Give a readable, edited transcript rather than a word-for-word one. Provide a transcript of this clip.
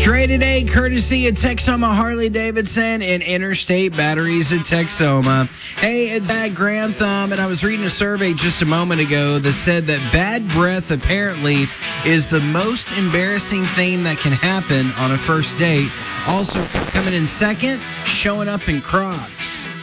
Dre today, courtesy of Texoma Harley Davidson and Interstate Batteries at Texoma. Hey, it's Zach Grantham, and I was reading a survey just a moment ago that said that bad breath apparently is the most embarrassing thing that can happen on a first date. Also, coming in second, showing up in Crocs.